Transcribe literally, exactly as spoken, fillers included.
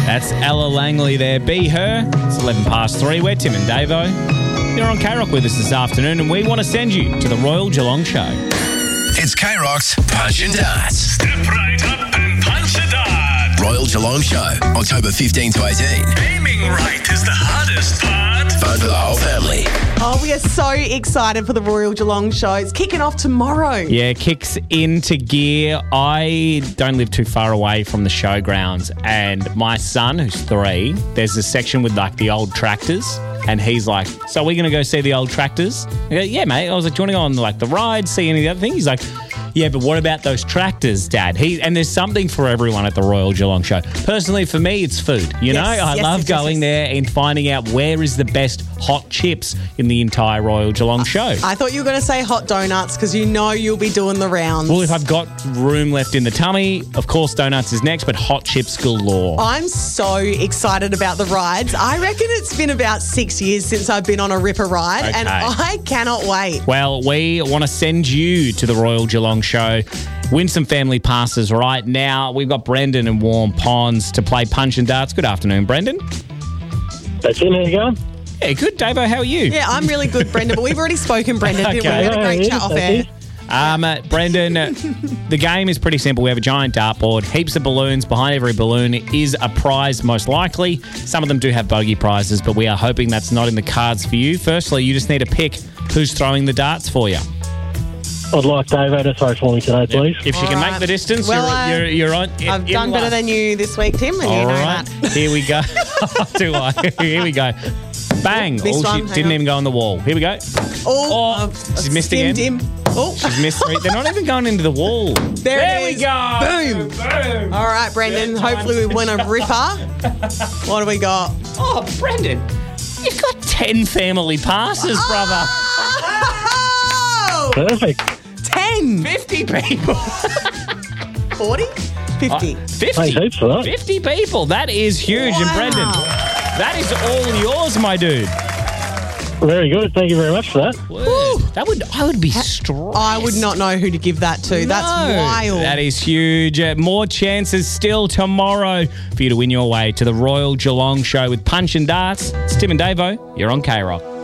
That's Ella Langley there. Be Her. It's eleven past three. We're Tim and Davo. You're on K-Rock with us this afternoon, and we want to send you to the Royal Geelong Show. It's K-Rock's Punch and Darts. Step right up and punch a dart. Royal Geelong Show, October fifteenth to eighteenth. Aiming right is the hardest part. Fun for the whole family. Oh, we are so excited for the Royal Geelong Show. It's kicking off tomorrow. Yeah, kicks into gear. I don't live too far away from the showgrounds, and my son, who's three, there's a section with like the old tractors, and he's like, so are we going to go see the old tractors? I go, yeah, mate. I was like, do you want to go on like the ride, see any of the other things? He's like, yeah, but what about those tractors, Dad? He and there's something for everyone at the Royal Geelong Show. Personally, for me, it's food. You Yes, know, I yes, love yes, yes, going yes. there and finding out where is the best hot chips in the entire Royal Geelong Show. I thought you were going to say hot donuts because you know you'll be doing the rounds. Well, if I've got room left in the tummy, of course donuts is next, but hot chips galore. I'm so excited about the rides. I reckon it's been about six years since I've been on a Ripper ride, Okay. and I cannot wait. Well, we want to send you to the Royal Geelong Show. Win some family passes right now. We've got Brendan and Warm Ponds to play Punch and Darts. Good afternoon, Brendan. That's it. How you going? Yeah, good, Davo. How are you? Yeah, I'm really good, Brendan, but we've already spoken, Brendan. didn't we? Okay. We had a great Yeah, chat off that's air. it. Um, uh, Brendan, uh, the game is pretty simple. We have a giant dartboard, heaps of balloons. Behind every balloon is a prize, most likely. Some of them do have bogey prizes, but we are hoping that's not in the cards for you. Firstly, you just need to pick who's throwing the darts for you. I'd like Davo to throw for me today, please. If she can All make right. the distance, Well, you're, uh, you're, you're on. I've in done better last. than you this week, Tim, and you All know right, that. here we go. Do I? Here we go. Bang! This Oh, one, she hang didn't on. even go on the wall. Here we go. Oh, Oh, I've- she's I've missed skimmed again. him. Oh, She's missed three. They're not even going into the wall. There it we is. go. Boom. Boom. all right, Brendan. Third time's Hopefully we the win a Ripper. What do we got? Oh, Brendan, you've got ten family passes, brother. Oh! Perfect. ten. Fifty people. forty? fifty. Fifty. Thanks heaps for that. Fifty people. That is huge, and Wow. Brendan, that is all yours, my dude. Very good. Thank you very much for that. Word. That would I would be stressed. I would not know who to give that to. That's No. wild. That is huge. Uh, more chances still tomorrow for you to win your way to the Royal Geelong Show with Punch and Darts. It's Tim and Davo. You're on K-Rock.